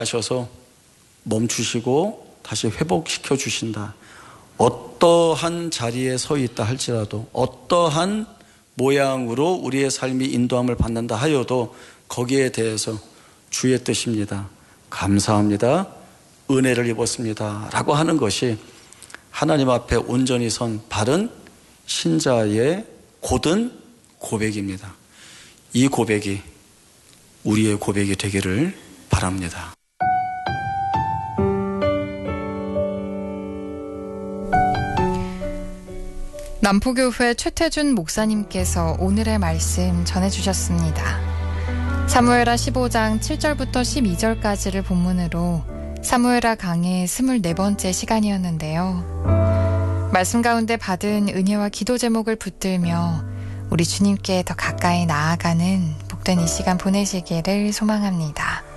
하셔서 멈추시고 다시 회복시켜 주신다. 어떠한 자리에 서 있다 할지라도, 어떠한 모양으로 우리의 삶이 인도함을 받는다 하여도 거기에 대해서 주의 뜻입니다, 감사합니다, 은혜를 입었습니다 라고 하는 것이 하나님 앞에 온전히 선 바른 신자의 고든 고백입니다. 이 고백이 우리의 고백이 되기를 바랍니다. 남포교회 최태준 목사님께서 오늘의 말씀 전해주셨습니다. 사무엘하 15장 7절부터 12절까지를 본문으로 사무엘하 강의 24번째 시간이었는데요. 말씀 가운데 받은 은혜와 기도 제목을 붙들며 우리 주님께 더 가까이 나아가는 복된 이 시간 보내시기를 소망합니다.